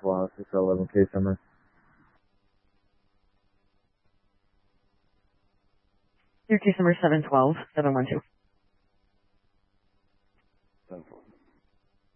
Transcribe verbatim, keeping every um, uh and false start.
Wow, six eleven K Summer. Your case number seven twelve seven one two.